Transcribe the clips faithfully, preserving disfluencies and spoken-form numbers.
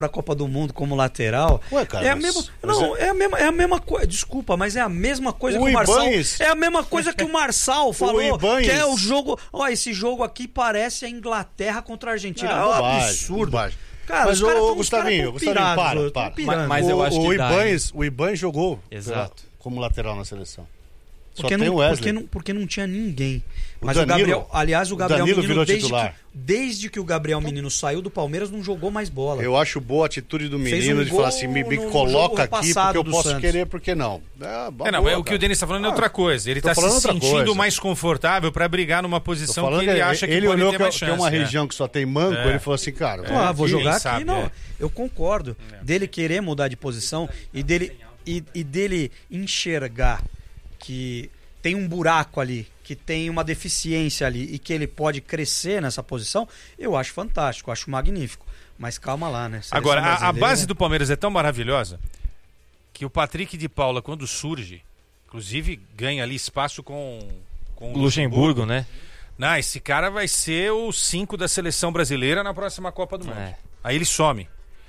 pra Copa do Mundo como lateral. Ué, cara, é a mas, mesma, mas não, é... é a mesma, é a mesma coisa. Desculpa, mas é a mesma coisa o que o Marçal. Ibanez... É a mesma coisa que o Marçal falou. O Ibanez... Que é o jogo. Ó, esse jogo aqui parece a Inglaterra contra a Argentina. Ah, é um bobagem, absurdo. Bobagem. Cara, mas os caras o tão, Gustavinho, os Gustavinho, pirados, para, para. Mas, mas eu acho o, que o dá, Ibanez, o Ibanez jogou Exato. como lateral na seleção. Só Porque tem não, o Wesley. porque, não, porque não tinha ninguém. O Mas Danilo, o Gabriel, aliás, o Gabriel o Danilo Menino, virou desde titular. que, desde que o Gabriel Menino saiu do Palmeiras, não jogou mais bola. Eu acho boa a atitude do Fez menino um de gol falar assim, me, me no- no coloca jogo aqui passado porque eu do posso Santos. querer, porque não. É, boa, É, não, é, o que cara. o Denis está falando é outra coisa. Ele Tô está se falando outra sentindo coisa. mais confortável para brigar numa Tô posição falando que ele acha que ele pode olhou ter que, mais é- chance. que é uma é. região que só tem manco, É. ele falou assim, cara... Ah, é, vou quem jogar aqui. sabe, Não, é. eu concordo. Dele querer mudar de posição e dele, e, e dele enxergar que tem um buraco ali, que tem uma deficiência ali e que ele pode crescer nessa posição, eu acho fantástico, eu acho magnífico. Mas calma lá, né? Seleção Agora, a, a brasileira- base do Palmeiras é tão maravilhosa que o Patrick de Paula, quando surge, inclusive ganha ali espaço com, com o Luxemburgo, né? Não, esse cara vai ser o cinco da seleção brasileira na próxima Copa do Mundo. É. Aí ele some.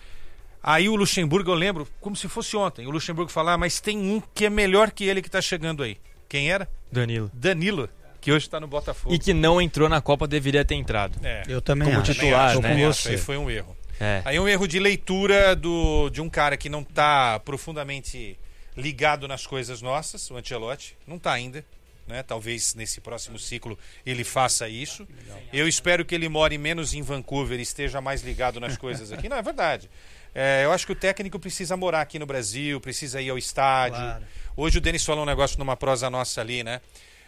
Aí o Luxemburgo, eu lembro, como se fosse ontem, o Luxemburgo falar, mas tem um que é melhor que ele que tá chegando aí. Quem era? Danilo. Danilo, que hoje tá no Botafogo. E que não entrou na Copa, deveria ter entrado. É. Eu também Como acho. titular, Tô né? com Também você. acho, aí foi um erro. É. Aí um erro de leitura do, de um cara que não tá profundamente ligado nas coisas nossas, o Ancelotti, não tá ainda, né? Talvez nesse próximo ciclo ele faça isso. Eu espero que ele more menos em Vancouver e esteja mais ligado nas coisas aqui. Não, é verdade. É, eu acho que o técnico precisa morar aqui no Brasil, precisa ir ao estádio. Claro. Hoje o Denis falou um negócio numa prosa nossa ali, né?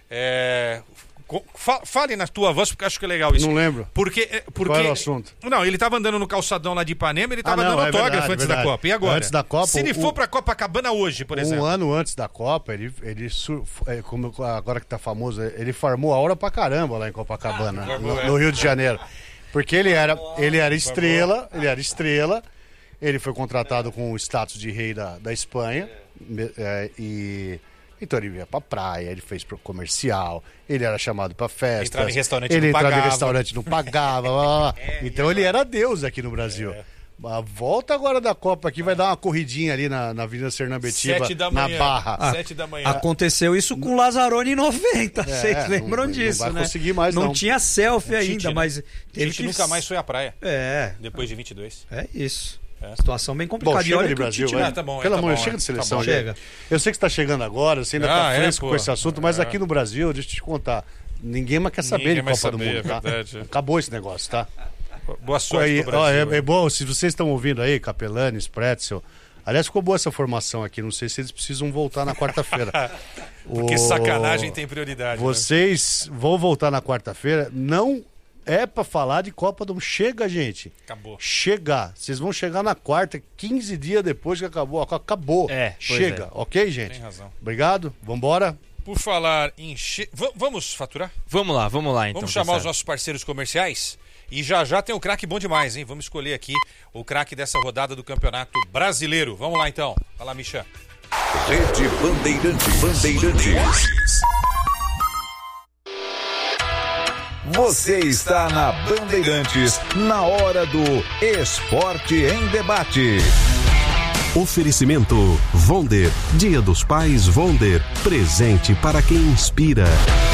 É, co- fa- fale na tua voz, porque eu acho que é legal isso. Não lembro. Porque, é, porque... Qual era o assunto? Não, ele tava andando no calçadão lá de Ipanema, ele tava Ah, não, dando é autógrafo verdade, antes verdade. da Copa. E agora? Antes da Copa, Se ele o- for pra Copacabana hoje, por exemplo. Um ano antes da Copa, ele, ele sur- é, como agora que tá famoso, ele farmou a hora pra caramba lá em Copacabana, farmou, no, é. no Rio de Janeiro. Porque ele era, ele era estrela, ele era estrela, ele foi contratado com o status de rei da, da Espanha, me- é, e então ele ia pra praia, ele fez pro comercial, ele era chamado pra festa. Entrava em restaurante, ele não entrava pagava. em restaurante, não pagava. blá, blá, blá. Então ele era Deus aqui no Brasil. A volta agora da Copa aqui vai dar uma corridinha ali na, na Avenida Sernambetiba, Sete da na manhã. Barra. Ah, Sete da manhã. Aconteceu isso com o Lazzaroni em noventa, É, vocês não- lembram não disso, vai né? conseguir mais, não. tinha selfie Tite, ainda, né? mas A teve gente que... nunca mais foi à praia, É, depois de vinte e dois. é isso. É. Situação bem Bom, complicada. E chega olha de que o Brasil, Tite- vai. Ah, tá bom, Pelo tá amor, bom, chega é. de seleção. Tá bom. gente. Chega. Eu sei que você tá chegando agora, você ainda Ah, tá é, fresco pô. com esse assunto, mas É. aqui no Brasil, deixa eu te contar, ninguém mais quer saber Ninguém de mais Copa do saber, Mundo, é tá? verdade. Acabou esse negócio, tá? Boa sorte Aí, pro ó, Brasil. é, é bom, se vocês estão ouvindo aí, Capelanes, Pretzel, aliás, ficou boa essa formação aqui, não sei se eles precisam voltar na quarta-feira. Porque O- sacanagem tem prioridade. né? Vocês vão voltar na quarta-feira, não é pra falar de Copa do Mundo. Chega, gente. Acabou. Chegar. Vocês vão chegar na quarta, quinze dias depois que acabou. Acabou. É, pois Chega, é. ok, gente? Tem razão. Obrigado. Vambora. Por falar em... Che... V- vamos faturar? Vamos lá, vamos lá então. Vamos chamar os Cassaro. nossos parceiros comerciais? E já já tem um craque bom demais, hein? Vamos escolher aqui o craque dessa rodada do Campeonato Brasileiro. Vamos lá então. Vai lá, Michel. Rede Bandeirantes. Bandeirantes. Você está na Bandeirantes, na hora do Esporte em Debate. Oferecimento Vonder. Dia dos Pais Vonder. Presente para quem inspira.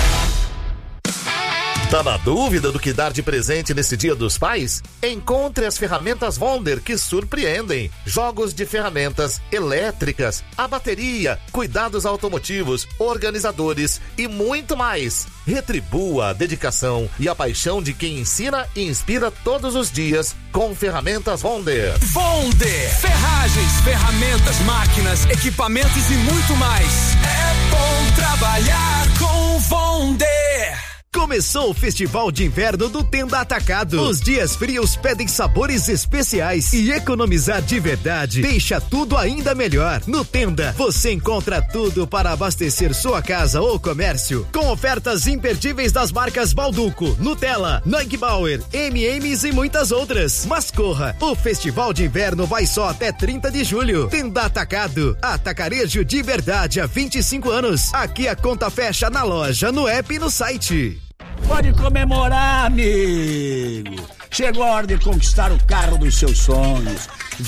Tá na dúvida do que dar de presente nesse Dia dos Pais? Encontre as ferramentas Wonder que surpreendem. Jogos de ferramentas elétricas, a bateria, cuidados automotivos, organizadores e muito mais. Retribua a dedicação e a paixão de quem ensina e inspira todos os dias com ferramentas Wonder. Vonder, ferragens, ferramentas, máquinas, equipamentos e muito mais. É bom trabalhar com Vonder. Começou o Festival de Inverno do Tenda Atacado. Os dias frios pedem sabores especiais e economizar de verdade deixa tudo ainda melhor. No Tenda, você encontra tudo para abastecer sua casa ou comércio, com ofertas imperdíveis das marcas Balduco, Nutella, Neugbauer, M e M's e muitas outras. Mas corra, o Festival de Inverno vai só até trinta de julho. Tenda Atacado, atacarejo de verdade há vinte e cinco anos. Aqui a conta fecha na loja, no app e no site. Pode comemorar, amigo. Chegou a hora de conquistar o carro dos seus sonhos.